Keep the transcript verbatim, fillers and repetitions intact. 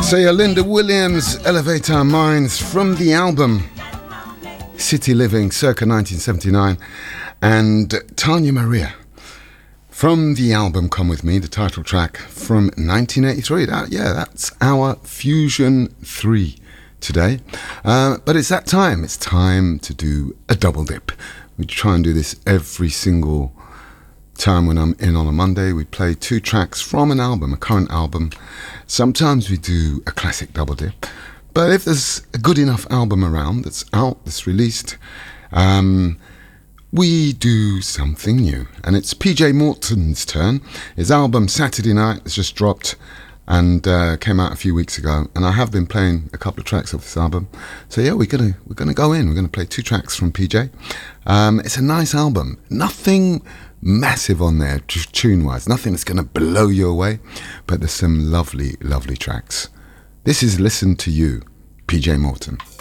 So yeah, Linda Williams, Elevate Our Minds, from the album City Living, circa nineteen seventy-nine, and Tanya Maria, from the album Come With Me, the title track from nineteen eighty-three. That, yeah, that's our Fusion three today. Uh, but it's that time. It's time to do a double dip. We try and do this every single time when I'm in on a Monday. We play two tracks from an album, a current album. Sometimes we do a classic double dip, but if there's a good enough album around that's out, that's released, um, we do something new. And it's P J Morton's turn. His album Saturday Night has just dropped and uh, came out a few weeks ago, and I have been playing a couple of tracks of this album. So yeah, we're gonna we're gonna go in. We're gonna play two tracks from P J. Um, it's a nice album. Nothing massive on there tune wise, nothing that's going to blow you away, but there's some lovely lovely tracks. This is Listen to You, P J Morton.